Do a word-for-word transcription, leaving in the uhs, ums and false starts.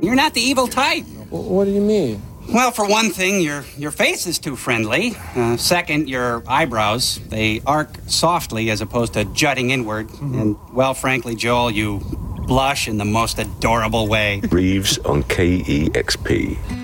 You're not the evil type. What do you mean? Well, for one thing, your your face is too friendly. Uh, second, your eyebrows, they arc softly as opposed to jutting inward. Mm-hmm. And, well, frankly, Joel, you blush in the most adorable way. Reeves on K E X P.